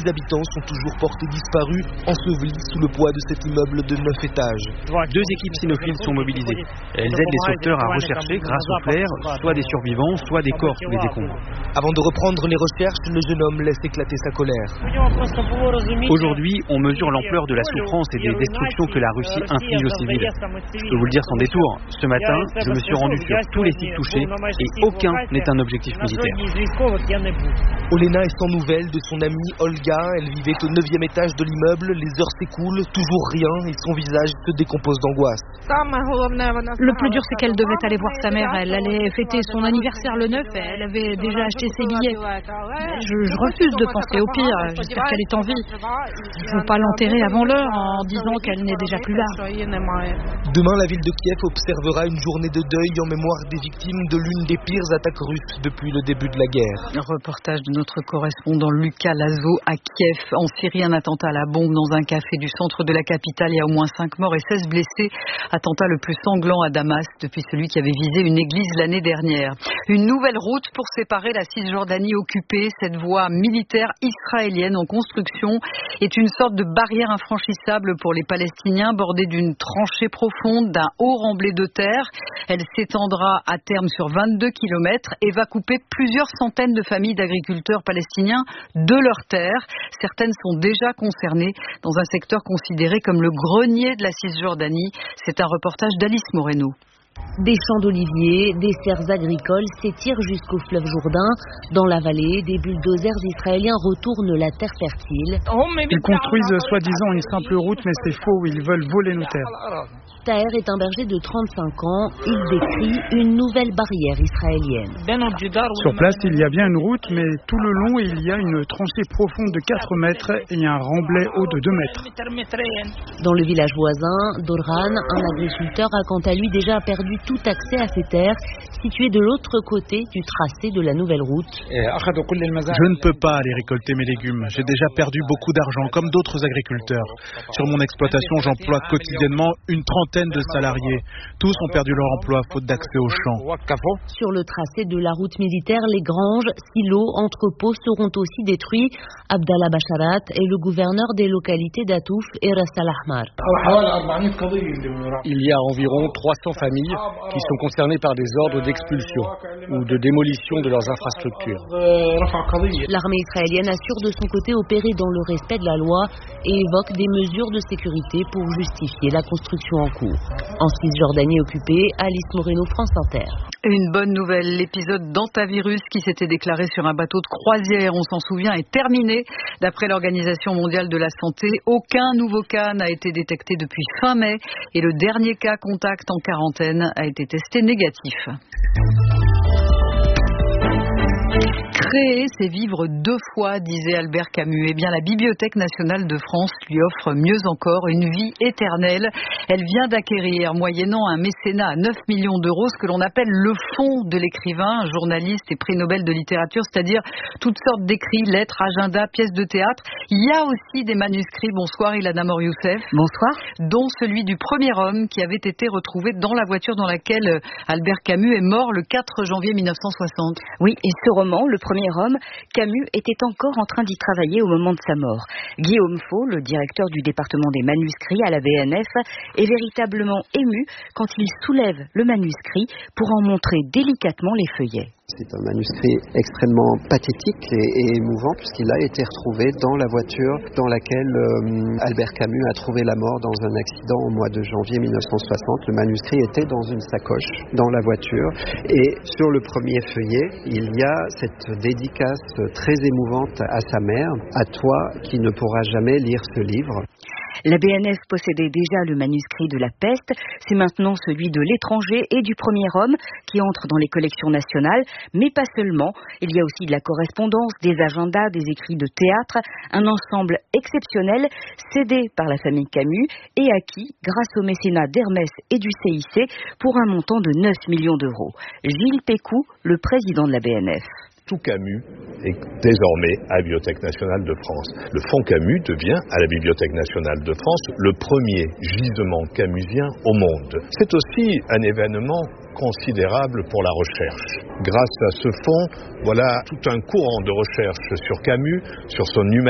6 habitants sont toujours portés disparus, ensevelis sous le poids de cet immeuble de 9 étages. 2 équipes cynophiles sont mobilisées. Elles aident les sauveteurs à rechercher, grâce au flair, soit des survivants, soit des corps sous les décombres. Avant de reprendre les recherches, le jeune homme laisse éclater sa colère. Aujourd'hui, on mesure l'ampleur de la souffrance et des destructions que la Russie inflige aux civils. Je peux vous le dire sans détour, ce matin, je me suis rendu sur tous les sites touchés et aucun n'est un objectif militaire. Olena est sans nouvelles de son amie Olga. Elle vivait au 9e étage de l'immeuble. Les heures s'écoulent, toujours rien, et son visage se décompose d'angoisse. Le plus dur, c'est qu'elle devait aller voir sa mère. Elle allait fêter son anniversaire le 9 et elle avait déjà acheté ses billets. Je refuse de penser au pire. J'espère qu'elle est en vie. Je ne veux pas l'enterrer avant l'heure en disant qu'elle n'est déjà plus là. Demain, la ville de Kiev observera une journée de deuil en mémoire des victimes de l'une des pires attaques russes depuis le début de la guerre. Un reportage de notre correspondant Lucas Lazo à Kiev. En Syrie, un attentat à la bombe dans un café du centre de la capitale. Il y a au moins 5 morts et 16 blessés. Attentat le plus sanglant à Damas depuis celui qui avait visé une église l'année dernière. Une nouvelle route pour séparer la Cisjordanie occupée. Cette voie militaire israélienne en construction est une sorte de barrière infranchissable pour les Palestiniens, bordée d'une tranchée profonde, d'un haut remblai de terre. Elle s'étendra à terme sur 22 kilomètres et va couper plusieurs centaines de familles d'agriculteurs palestiniens de leurs terres. Certaines sont déjà concernées dans un secteur considéré comme le grenier de la Cisjordanie. C'est un reportage d'Alice Moreno. Des champs d'oliviers, des serres agricoles s'étirent jusqu'au fleuve Jourdain. Dans la vallée, des bulldozers israéliens retournent la terre fertile. Ils construisent soi-disant une simple route, mais c'est faux, ils veulent voler nos terres. Taher est un berger de 35 ans. Il décrit une nouvelle barrière israélienne. Sur place, il y a bien une route, mais tout le long, il y a une tranchée profonde de 4 mètres et un remblai haut de 2 mètres. Dans le village voisin, Dorhan, un agriculteur, a quant à lui déjà perdu tout accès à ses terres, situées de l'autre côté du tracé de la nouvelle route. Je ne peux pas aller récolter mes légumes. J'ai déjà perdu beaucoup d'argent, comme d'autres agriculteurs. Sur mon exploitation, j'emploie quotidiennement une trentaine de salariés. Tous ont perdu leur emploi faute d'accès aux champs. Sur le tracé de la route militaire, les granges, silos, entrepôts seront aussi détruits. Abdallah Basharat est le gouverneur des localités d'Atouf et Ras al-Ahmar. Il y a environ 300 familles qui sont concernées par des ordres d'expulsion ou de démolition de leurs infrastructures. L'armée israélienne assure de son côté opérer dans le respect de la loi et évoque des mesures de sécurité pour justifier la construction en cours. En Cisjordanie occupée, Alice Moreno, France Inter. Une bonne nouvelle, l'épisode d'antavirus qui s'était déclaré sur un bateau de croisière, on s'en souvient, est terminé. D'après l'Organisation mondiale de la santé, aucun nouveau cas n'a été détecté depuis fin mai et le dernier cas contact en quarantaine a été testé négatif. Créer, c'est vivre 2 fois, disait Albert Camus. Eh bien, la Bibliothèque nationale de France lui offre mieux encore, une vie éternelle. Elle vient d'acquérir, moyennant un mécénat à 9 millions d'euros, ce que l'on appelle le fonds de l'écrivain, journaliste et prix Nobel de littérature, c'est-à-dire toutes sortes d'écrits, lettres, agendas, pièces de théâtre. Il y a aussi des manuscrits, bonsoir Ilana Mor-Youssef. Bonsoir. Dont celui du premier homme qui avait été retrouvé dans la voiture dans laquelle Albert Camus est mort le 4 janvier 1960. Oui, et ce roman, Le premier homme, Camus était encore en train d'y travailler au moment de sa mort. Guillaume Faux, le directeur du département des manuscrits à la BNF, est véritablement ému quand il soulève le manuscrit pour en montrer délicatement les feuillets. C'est un manuscrit extrêmement pathétique et émouvant puisqu'il a été retrouvé dans la voiture dans laquelle Albert Camus a trouvé la mort dans un accident au mois de janvier 1960. Le manuscrit était dans une sacoche dans la voiture et sur le premier feuillet, il y a cette dédicace très émouvante à sa mère, à toi qui ne pourras jamais lire ce livre. La BNF possédait déjà le manuscrit de La Peste, c'est maintenant celui de L'Étranger et du Premier Homme qui entre dans les collections nationales, mais pas seulement. Il y a aussi de la correspondance, des agendas, des écrits de théâtre, un ensemble exceptionnel cédé par la famille Camus et acquis grâce au mécénat d'Hermès et du CIC pour un montant de 9 millions d'euros. Gilles Pécou, le président de la BNF. Tout Camus est désormais à la Bibliothèque nationale de France. Le fonds Camus devient, à la Bibliothèque nationale de France, le premier gisement camusien au monde. C'est aussi un événement considérable pour la recherche. Grâce à ce fonds, voilà tout un courant de recherche sur Camus, sur son humanité.